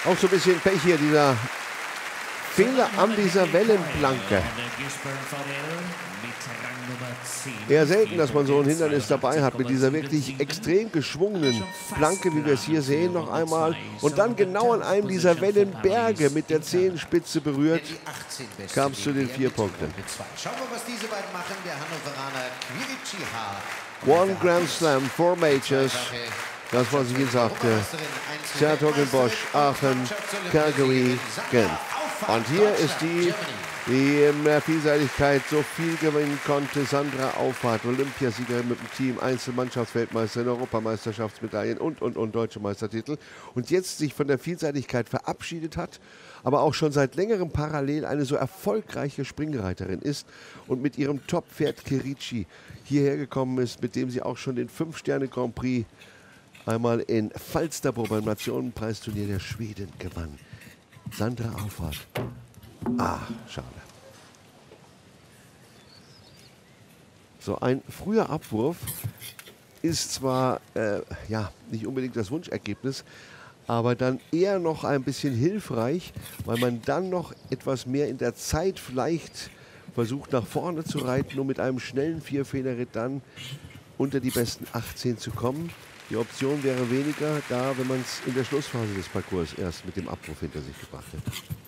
Auch so ein bisschen Pech hier, dieser Fehler an dieser Wellenplanke. Eher selten, dass man so ein Hindernis dabei hat mit dieser wirklich extrem geschwungenen Planke, wie wir es hier sehen, noch einmal. Und dann genau an einem dieser Wellenberge mit der Zehenspitze berührt, kam es zu den 4 Punkten. Schauen wir, was diese beiden machen. Der Hannoveraner Quirici-Ha. One Grand Slam, 4 Majors. Das, was ich Ihnen sagte. Sertogenbosch, Aachen, Calgary, Genf. Und hier ist die in der Vielseitigkeit so viel gewinnen konnte, Sandra Auffahrt, Olympiasiegerin mit dem Team, Einzelmannschaftsweltmeisterin, Europameisterschaftsmedaillen und deutsche Meistertitel. Und jetzt sich von der Vielseitigkeit verabschiedet hat, aber auch schon seit längerem parallel eine so erfolgreiche Springreiterin ist und mit ihrem Top-Pferd Quirici hierher gekommen ist, mit dem sie auch schon den 5-Sterne-Grand Prix einmal in Falsterbo beim Nationenpreisturnier der Schweden gewann. Sandra Auffahrt. Ah, schade. So ein früher Abwurf ist zwar ja, nicht unbedingt das Wunschergebnis, aber dann eher noch ein bisschen hilfreich, weil man dann noch etwas mehr in der Zeit vielleicht versucht nach vorne zu reiten, um mit einem schnellen Vierfehlerritt dann unter die besten 18 zu kommen. Die Option wäre weniger da, wenn man es in der Schlussphase des Parcours erst mit dem Abruf hinter sich gebracht hätte.